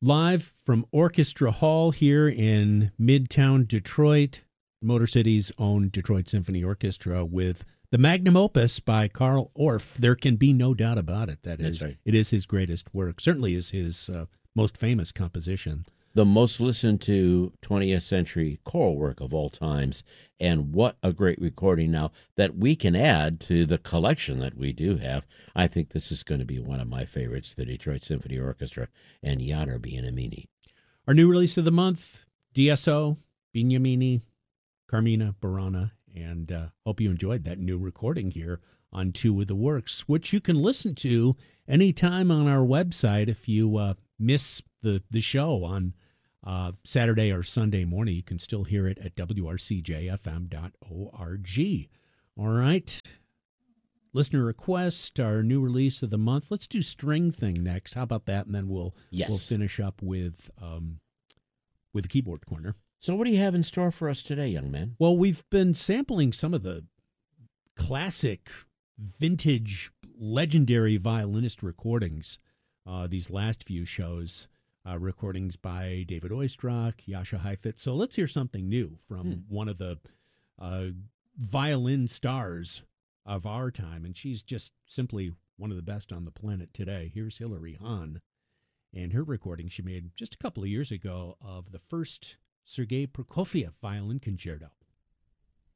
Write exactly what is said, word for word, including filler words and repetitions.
Live from Orchestra Hall here in Midtown Detroit, Motor City's own Detroit Symphony Orchestra with the magnum opus by Carl Orff. There can be no doubt about it. That is, That's right. It is his greatest work. Certainly is his uh, most famous composition. The most listened to twentieth century choral work of all times. And what a great recording now that we can add to the collection that we do have. I think this is going to be one of my favorites, the Detroit Symphony Orchestra and Yadar Beniamini. Our new release of the month, D S O, Beniamini, Carmina Burana, and uh, hope you enjoyed that new recording here on Two of the Works, which you can listen to anytime on our website if you uh, miss the, the show on uh, Saturday or Sunday morning. You can still hear it at W R C J F M dot org. All right. Listener request, our new release of the month. Let's do String Thing next. How about that? And then we'll Yes. we'll finish up with um, with the Keyboard Corner. So what do you have in store for us today, young man? Well, we've been sampling some of the classic, vintage, legendary violinist recordings uh, these last few shows, uh, recordings by David Oistrakh, Jascha Heifetz. So let's hear something new from Hmm. one of the uh, violin stars of our time, and she's just simply one of the best on the planet today. Here's Hilary Hahn and her recording she made just a couple of years ago of the first Sergei Prokofiev violin concerto.